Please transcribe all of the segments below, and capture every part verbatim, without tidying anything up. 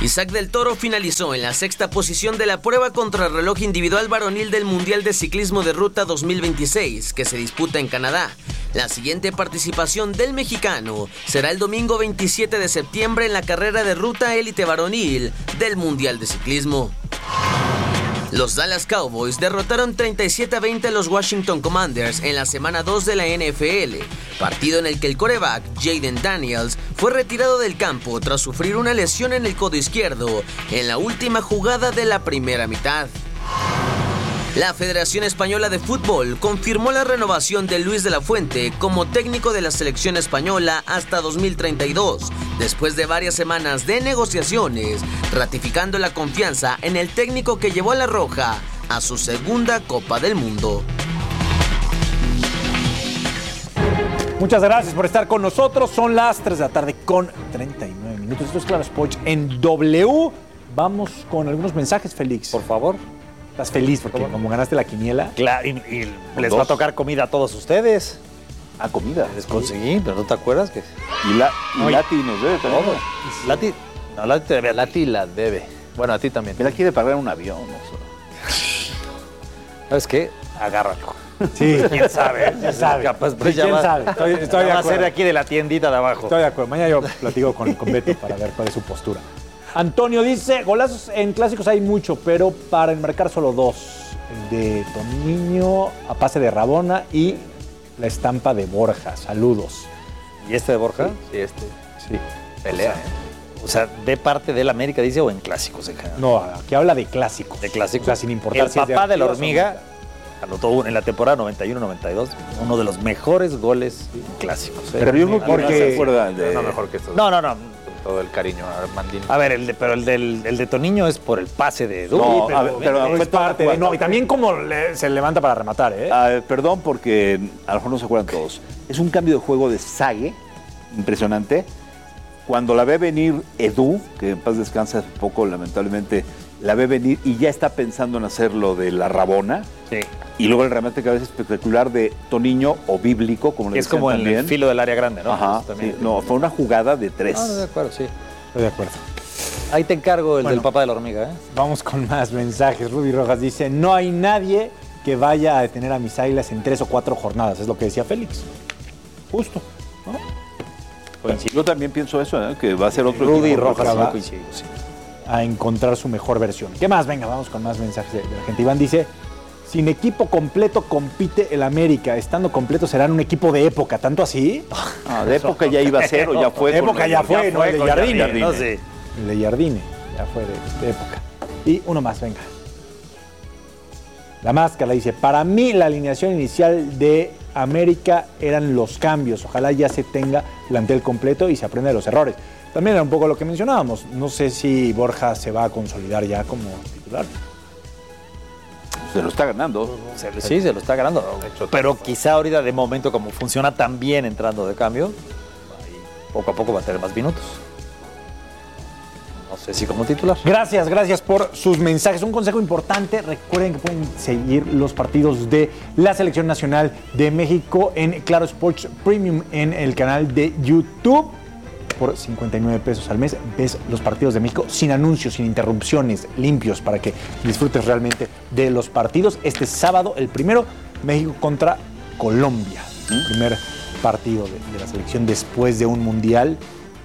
Isaac del Toro finalizó en la sexta posición de la prueba contrarreloj individual varonil del Mundial de Ciclismo de Ruta dos mil veintiséis, que se disputa en Canadá. La siguiente participación del mexicano será el domingo veintisiete de septiembre en la carrera de ruta élite varonil del Mundial de Ciclismo. Los Dallas Cowboys derrotaron treinta y siete a veinte a los Washington Commanders en la semana dos de la N F L, partido en el que el quarterback Jayden Daniels fue retirado del campo tras sufrir una lesión en el codo izquierdo en la última jugada de la primera mitad. La Federación Española de Fútbol confirmó la renovación de Luis de la Fuente como técnico de la selección española hasta dos mil treinta y dos, después de varias semanas de negociaciones, ratificando la confianza en el técnico que llevó a la Roja a su segunda Copa del Mundo. Muchas gracias por estar con nosotros. Son las tres de la tarde con treinta y nueve minutos. Esto es Claro Sports en W. Vamos con algunos mensajes, Félix. Por favor. ¿Estás feliz porque como ganaste la quiniela? Claro, y, y les va a tocar comida a todos ustedes. Ah, comida. Les conseguí, pero ¿no te acuerdas? que Y, la, y Lati nos debe también. Todo. Lati, no, Lati te debe. Lati la debe. Bueno, a ti también. Me la quiere pagar un avión. No ¿Sabes qué? Agárralo. Sí, quién sabe, quién sabe. Capaz, sí, quién va, sabe. Estoy, estoy de va acuerdo. a ser de aquí de la tiendita de abajo. Estoy de acuerdo. Mañana yo platico con, con Beto para ver cuál es su postura. Antonio dice, golazos en clásicos hay mucho, pero para enmarcar solo dos. El de Toniño a pase de Rabona y la estampa de Borja. Saludos. ¿Y este de Borja? Sí, este. Sí. Pelea. O sea, de parte del América, dice, o en clásicos en general. No, aquí habla de clásicos. De clásicos. O sea, sin importar El si es de papá de la Artigas o hormiga anotó en la temporada noventa y uno noventa y dos uno de los mejores goles clásicos. ¿eh? Pero yo creo que Porque- no se acuerda de... No mejor que esto. No, no, no. Todo el cariño a Armandín. A ver, el de, pero el, del, el de Toniño es por el pase de Edu. No, Sí, a ver, pero no, fue es toda parte de- jugada. no, y también como le- se levanta para rematar, ¿eh? Ah, perdón porque a lo mejor no se acuerdan todos. Es un cambio de juego de Sague, impresionante. Cuando la ve venir Edu, que en paz descansa un poco, lamentablemente, la ve venir y ya está pensando en hacer lo de la Rabona. Sí. Y luego el remate que a veces espectacular de Toniño o bíblico, como le Es decían como en también. el filo del área grande, ¿no? Ajá, Pues también. sí. No, fue una jugada de tres. Ah, no, de acuerdo, sí. Estoy de acuerdo. Ahí te encargo el Bueno. del papá de la hormiga, ¿eh? Vamos con más mensajes. Ruby Rojas dice, no hay nadie que vaya a detener a mis águilas en tres o cuatro jornadas. Es lo que decía Félix. Justo, ¿no? Yo también pienso eso, ¿eh? Que va a ser otro Rudy equipo Rojas, que va- sí, coincido, sí. A encontrar su mejor versión. ¿Qué más? Venga, vamos con más mensajes de, de la gente. Iván dice, sin equipo completo compite el América. Estando completo serán un equipo de época. ¿Tanto así? Ah, de época ya iba a ser o ya fue. De con época el- ya fue, ¿no? El de con Jardine. Jardine, no sé. El de Jardine. Ya fue de, de época. Y uno más, venga. La máscara dice, para mí la alineación inicial de América eran los cambios. Ojalá ya se tenga plantel completo y se aprenda de los errores. También era un poco lo que mencionábamos. No sé si Borja se va a consolidar ya como titular. Se lo está ganando. Se- sí, se lo está ganando. Pero quizá ahorita de momento, como funciona tan bien entrando de cambio, ahí poco a poco va a tener más minutos. No sé si como titular. Gracias, gracias por sus mensajes. Un consejo importante, recuerden que pueden seguir los partidos de la Selección Nacional de México en Claro Sports Premium en el canal de YouTube. Por cincuenta y nueve pesos al mes ves los partidos de México sin anuncios, sin interrupciones, limpios, para que disfrutes realmente de los partidos. Este sábado, el primero, México contra Colombia. El primer partido de, de la selección después de un mundial.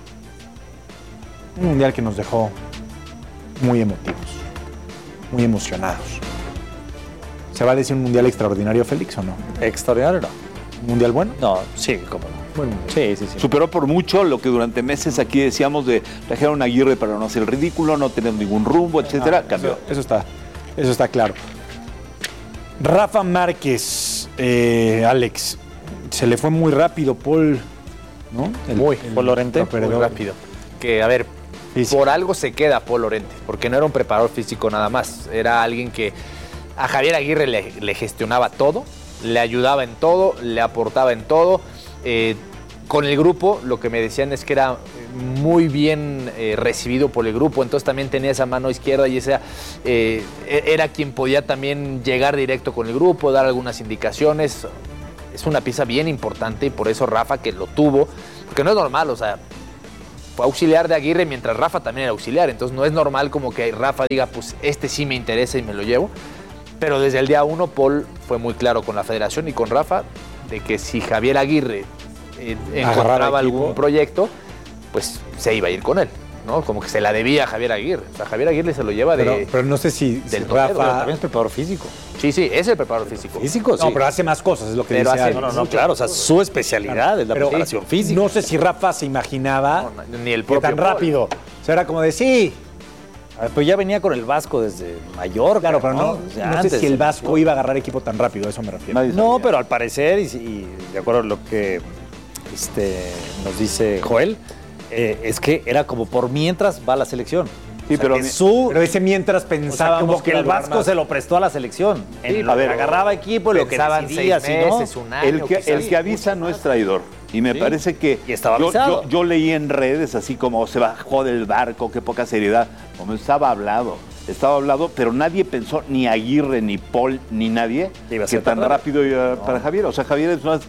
Un mundial que nos dejó muy emotivos, muy emocionados. ¿Se va a decir un mundial extraordinario, Félix, o no? ¿Extraordinario no? ¿Un mundial bueno? No, sí, cómo no. Buen mundial. Sí, sí, sí. Superó por mucho lo que durante meses aquí decíamos de trajeron a Aguirre para no hacer el ridículo, no tener ningún rumbo, etcétera. Ah, Cambió. Eso, eso está, eso está claro. Rafa Márquez, eh, Alex, se le fue muy rápido, Paul, ¿no? El- Muy, el Paul Lorente, Muy operador rápido. Que, a ver, físico. por algo se queda Paul Lorente, porque no era un preparador físico nada más. Era alguien que a Javier Aguirre le, le gestionaba todo, le ayudaba en todo, le aportaba en todo. Eh, con el grupo, lo que me decían es que era muy bien eh, recibido por el grupo, entonces también tenía esa mano izquierda y esa eh, era quien podía también llegar directo con el grupo, dar algunas indicaciones. Es una pieza bien importante y por eso Rafa, que lo tuvo, porque no es normal, o sea, fue auxiliar de Aguirre mientras Rafa también era auxiliar. Entonces no es normal como que Rafa diga, pues este sí me interesa y me lo llevo. Pero desde el día uno, Paul fue muy claro con la federación y con Rafa de que si Javier Aguirre eh, encontraba algún proyecto, pues se iba a ir con él, ¿no? Como que se la debía a Javier Aguirre. O sea, Javier Aguirre se lo lleva de... Pero, pero no sé si, si del Rafa... Toledo, Pero también es preparador físico. Sí, sí, es el preparador físico. Físico, sí. No, pero hace más cosas, es lo que Pero dice hace- Alex. No, no, no, claro. O sea, su especialidad es la Pero preparación física. No sé si Rafa se imaginaba No, ni el que propio tan Paul. rápido. O sea, era como de sí. A ver, pues ya venía con el Vasco desde Mallorca. Claro, pero no, O sea, no sé antes si el de- Vasco iba a agarrar equipo tan rápido, a eso me refiero. Nadie No, sabía. pero al parecer, y, y de acuerdo a lo que este, nos dice Joel, eh, es que era como por mientras va la selección. Sí, O sea, pero que mi- su... Pero ese mientras O sea, pensábamos como que iba a el durar Vasco más. se lo prestó a la selección. En Sí, lo a que ver, agarraba equipo, lo que pensaban decidía, seis si no... meses, un año. El que, quizás. el que avisa no es traidor. Y me Sí. parece que Y estaba yo, avisado. yo, yo leí en redes así como se bajó del barco, qué poca seriedad. Como estaba hablado, estaba hablado, pero nadie pensó, ni Aguirre, ni Paul, ni nadie, Que iba a que ser tan tan rápido iba para Javier. O sea, Javier es más,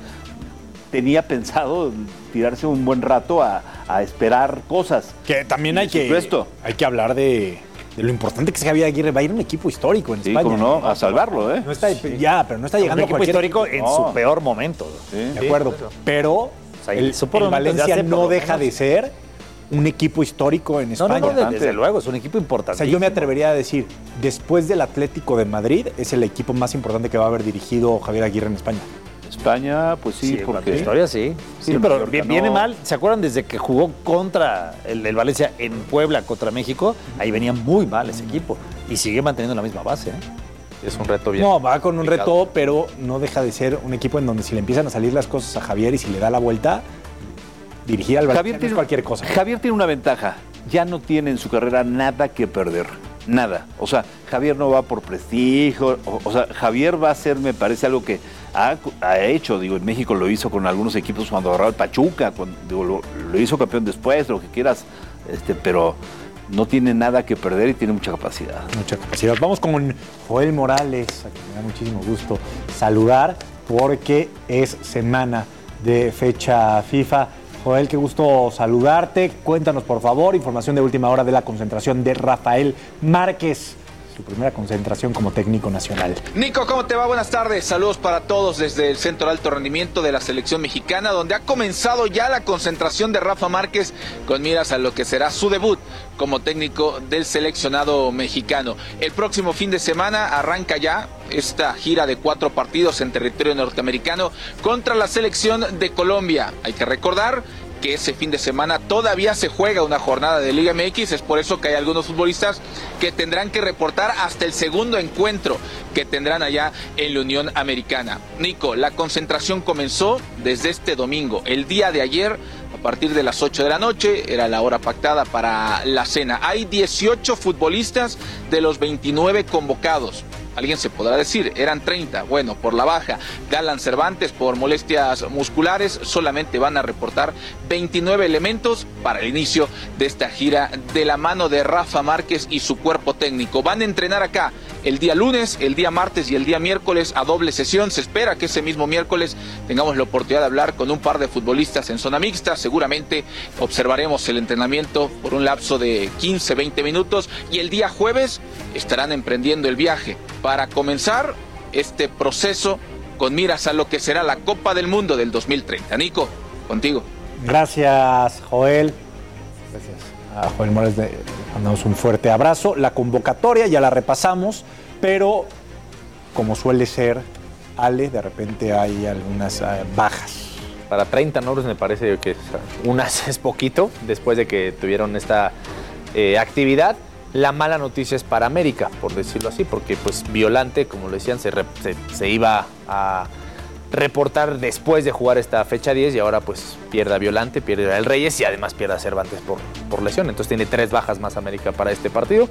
tenía pensado tirarse un buen rato a, a esperar cosas. Que también hay Por que, supuesto. hay que hablar de, de lo importante que es Javier Aguirre. Va a ir a un equipo histórico en Sí, España. como no, a salvarlo, ¿eh? No está, ya, pero no está Un llegando a equipo cualquier histórico en No. su peor momento. Sí. De acuerdo, pero sea, el, hizo por el lo menos Valencia ya sé por no lo deja menos. de ser un equipo histórico en No, España. no, no, de- Importante. desde luego, es un equipo O importante. sea, yo me atrevería a decir, después del Atlético de Madrid, es el equipo más importante que va a haber dirigido Javier Aguirre en España. España, pues sí, Sí, en cuanto a porque... historia, sí. Sí, Sí, pero Mallorca vi- viene no. mal. ¿Se acuerdan desde que jugó contra el, el Valencia en Puebla contra México? Ahí venía muy mal ese equipo. Y sigue manteniendo la misma base, ¿eh? Es un reto bien. No, va con un complicado. reto, pero no deja de ser un equipo en donde si le empiezan a salir las cosas a Javier y si le da la vuelta, dirigir al Valencia Javier no es tiene, cualquier cosa. Javier tiene una ventaja. Ya no tiene en su carrera nada que perder. Nada. O sea, Javier no va por prestigio. O, o sea, Javier va a hacer, me parece, algo que ha, ha hecho. Digo, en México lo hizo con algunos equipos cuando agarró el Pachuca. Cuando, digo, lo, lo hizo campeón después, lo que quieras. Este, pero no tiene nada que perder y tiene mucha capacidad. Mucha capacidad. Vamos con Joel Morales, a quien me da muchísimo gusto saludar, porque es semana de fecha FIFA. Joel, qué gusto saludarte. Cuéntanos, por favor, información de última hora de la concentración de Rafael Márquez, su primera concentración como técnico nacional. Nico, ¿cómo te va? Buenas tardes. Saludos para todos desde el Centro de Alto Rendimiento de la Selección Mexicana, donde ha comenzado ya la concentración de Rafa Márquez con miras a lo que será su debut como técnico del seleccionado mexicano. El próximo fin de semana arranca ya esta gira de cuatro partidos en territorio norteamericano contra la selección de Colombia. Hay que recordar que ese fin de semana todavía se juega una jornada de Liga M X, es por eso que hay algunos futbolistas que tendrán que reportar hasta el segundo encuentro que tendrán allá en la Unión Americana. Nico, la concentración comenzó desde este domingo, el día de ayer, a partir de las ocho de la noche, era la hora pactada para la cena. Hay dieciocho futbolistas de los veintinueve convocados. Alguien se podrá decir, eran treinta. Bueno, por la baja de Alan Cervantes por molestias musculares, solamente van a reportar veintinueve elementos para el inicio de esta gira de la mano de Rafa Márquez y su cuerpo técnico. Van a entrenar acá el día lunes, el día martes y el día miércoles a doble sesión. Se espera que ese mismo miércoles tengamos la oportunidad de hablar con un par de futbolistas en zona mixta. Seguramente observaremos el entrenamiento por un lapso de quince, veinte minutos y el día jueves estarán emprendiendo el viaje para comenzar este proceso con miras a lo que será la Copa del Mundo del dos mil treinta. Nico, contigo. Gracias, Joel. Gracias a Joel Morales. Le mandamos un fuerte abrazo. La convocatoria ya la repasamos, pero como suele ser, Ale, de repente hay algunas eh, bajas. Para treinta nombres me parece que unas es poquito después de que tuvieron esta eh, actividad. La mala noticia es para América, por decirlo así, porque pues Violante, como lo decían, se, re, se, se iba a reportar después de jugar esta fecha diez y ahora pues pierde a Violante, pierde a El Reyes y además pierde a Cervantes por, por lesión. Entonces tiene tres bajas más América para este partido.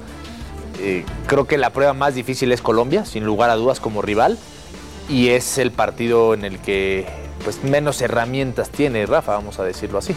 Eh, creo que la prueba más difícil es Colombia, sin lugar a dudas como rival, y es el partido en el que pues menos herramientas tiene Rafa, vamos a decirlo así.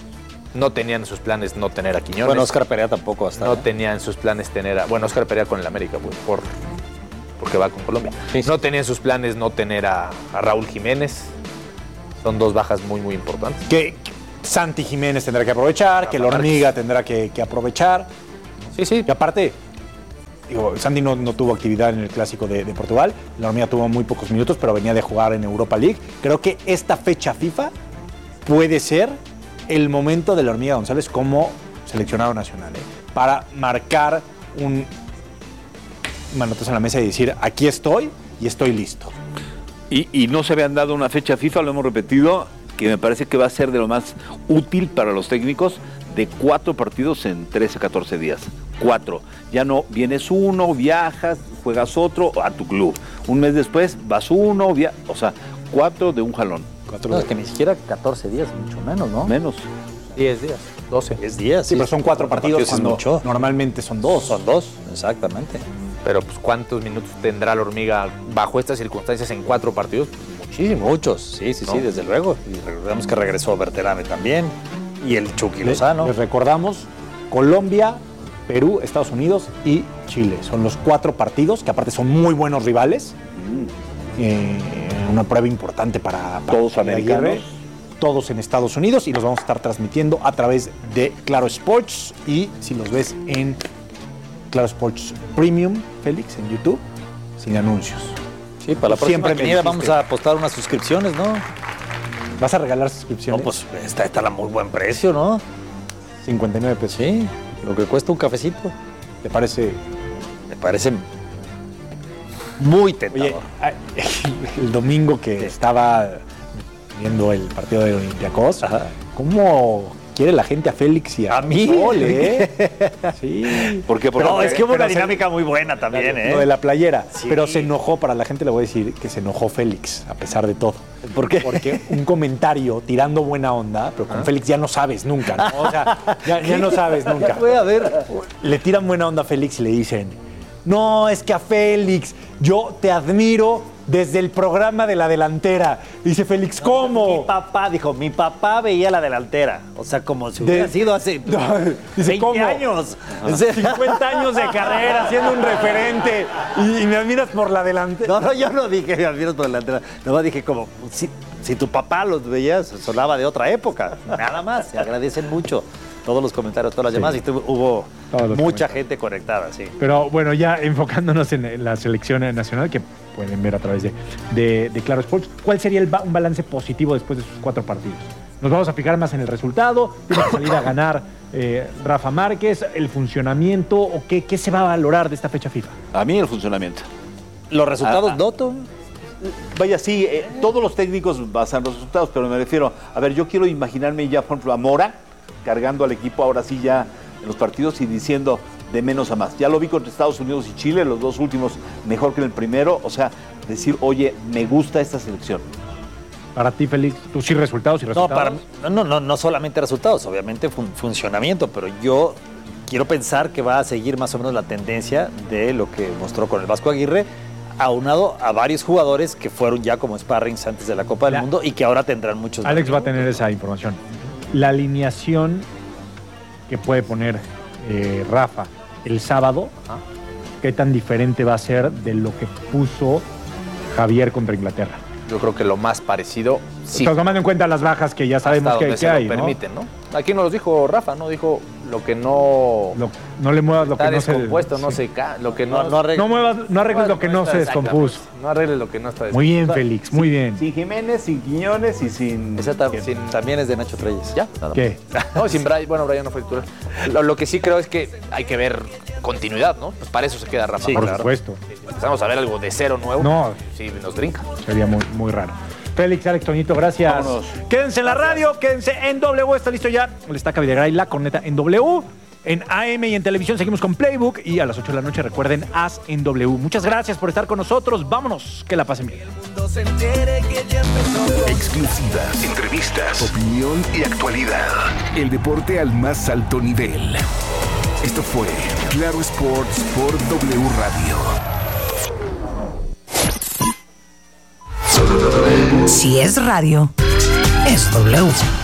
No tenían en sus planes no tener a Quiñones. Bueno, Oscar Perea tampoco hasta. No tenía en sus planes tener a... Bueno, Oscar Perea con el América, pues, por, porque va con Colombia. Sí, sí. No tenía en sus planes no tener a, a Raúl Jiménez. Son dos bajas muy, muy importantes. Que Santi Jiménez tendrá que aprovechar, que la hormiga tendrá que, que aprovechar. Sí, sí. Y aparte, digo, Santi no, no tuvo actividad en el Clásico de, de Portugal, la hormiga tuvo muy pocos minutos, pero venía de jugar en Europa League. Creo que esta fecha FIFA puede ser el momento de la hormiga González como seleccionado nacional, ¿eh? Para marcar un manotazo en la mesa y decir, aquí estoy y estoy listo. Y, y no se habían dado una fecha FIFA, lo hemos repetido, que me parece que va a ser de lo más útil para los técnicos, de cuatro partidos en trece, catorce días. Cuatro. Ya no vienes uno, viajas, juegas otro a tu club. Un mes después vas uno, via... o sea, cuatro de un jalón. No, es que ni siquiera catorce días, mucho menos, ¿no? Menos. diez días, doce. diez días. Sí, pero son cuatro partidos, es cuando mucho. normalmente son dos. Son dos, exactamente. Pero pues ¿cuántos minutos tendrá la hormiga bajo estas circunstancias en cuatro partidos? Muchísimo. Muchos, sí, sí, ¿No? sí, desde luego. Y recordemos que regresó Berterame también. Y el Chucky Lozano. Les recordamos, Colombia, Perú, Estados Unidos y Chile. Son los cuatro partidos, que aparte son muy buenos rivales. Eh, una prueba importante para, para Todos americanos. Aguirre. Todos en Estados Unidos, y los vamos a estar transmitiendo a través de Claro Sports. Y si los ves en Claro Sports Premium, Félix, en YouTube, sin anuncios. Sí, para la próxima Siempre me quiniela dijiste. vamos a apostar unas suscripciones, ¿no? ¿Vas a regalar No, suscripciones? pues está, está a muy buen precio, ¿no? cincuenta y nueve pesos. Sí, lo que cuesta un cafecito. ¿Te parece? Me parece muy tentador. Oye, ay, el domingo que estaba viendo el partido de Olympiacos, Ajá. ¿cómo quiere la gente a Félix y a, ¿A mí? Sol, eh? Sí. ¿Por qué? Porque no, es que hubo pero una se- dinámica muy buena también, ¿eh? Lo de la playera. Sí. Pero se enojó, para la gente le voy a decir que se enojó Félix, a pesar de todo. ¿Por qué? Porque un comentario tirando buena onda, pero con Félix ya no sabes nunca, ¿no? O sea, ya, ya no sabes nunca. Voy a ver. Le tiran buena onda a Félix y le dicen, no, es que a Félix, yo te admiro desde el programa de la delantera. Dice Félix, Mi ¿cómo? papá, dijo, mi papá veía la delantera. O sea, como si hubiera De- sido hace No, dice, veinte ¿cómo? años. O sea, cincuenta años de carrera, siendo un referente, y, y me admiras por la delantera. No, no, yo no dije me admiras por la delantera. Nomás dije como, si, si tu papá los veía, sonaba de otra época. Nada más, se agradecen mucho todos los comentarios, todas las llamadas. Y tuvo- hubo Todos los mucha comentarios. gente conectada, sí. Pero bueno, ya enfocándonos en, en la selección nacional, que pueden ver a través de, de, de Claro Sports, ¿cuál sería el ba- un balance positivo después de sus cuatro partidos? Nos vamos a fijar más en el resultado, tiene que salir a ganar eh, Rafa Márquez, el funcionamiento, o qué, qué se va a valorar de esta fecha FIFA. a mí el funcionamiento. Los resultados, Ah, ah. noto. Vaya, sí, eh, todos los técnicos basan los resultados, pero me refiero, a ver, yo quiero imaginarme ya, por ejemplo, a Mora cargando al equipo ahora sí ya en los partidos y diciendo de menos a más. Ya lo vi contra Estados Unidos y Chile, los dos últimos mejor que en el primero, o sea, decir, oye, me gusta esta selección. Para ti, Félix, tú sí resultados y No, resultados. para, no, no, no solamente resultados, obviamente fun- funcionamiento, pero yo quiero pensar que va a seguir más o menos la tendencia de lo que mostró con el Vasco Aguirre, aunado a varios jugadores que fueron ya como sparrings antes de la Copa del La- Mundo y que ahora tendrán muchos Alex más va a tener esa información. La alineación que puede poner eh, Rafa el sábado, ¿qué tan diferente va a ser de lo que puso Javier contra Inglaterra? Yo creo que lo más parecido, sí. Pero tomando en cuenta las bajas que ya sabemos hasta que, donde que se hay, lo ¿no? permiten, ¿no? Aquí nos lo dijo Rafa, ¿no? Dijo lo que no Lo- no le muevas lo está que no se... descompuesto, no sí. se ca lo que no... No, no arregla- No muevas, no arregles lo que no se está- descompuso. exactamente. No arregles lo que no está Muy bien, Félix, muy bien. Sin Jiménez, sin Quiñones y sin... Esa ta- Sin- también es de Nacho Treyes. ¿Ya? Nada ¿Qué? más. No, sin Brian, bueno, Brian no fue titular. Lo, lo que sí creo es que hay que ver continuidad, ¿no? Pues para eso se queda Rafa. Sí, Por Márquez. supuesto. Si empezamos a ver algo de cero nuevo, No. sí, nos brinca. Sería muy, muy raro. Félix, Alex, Toñito, gracias. Vámonos. Quédense en la radio, quédense en W. Está listo ya. Le está Videgaray, la corneta en W. En A M y en televisión seguimos con Playbook. Y a las ocho de la noche recuerden As en W. Muchas gracias por estar con nosotros. Vámonos, que la pasen bien. Exclusivas, entrevistas, opinión y actualidad. El deporte al más alto nivel. Esto fue Claro Sports por W Radio. Si es radio, es W.